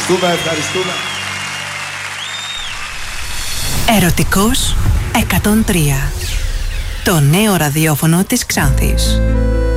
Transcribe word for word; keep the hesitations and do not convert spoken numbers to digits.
Ευχαριστούμε, ευχαριστούμε. Ερωτικός εκατόν τρία. Το νέο ραδιόφωνο της Ξάνθης.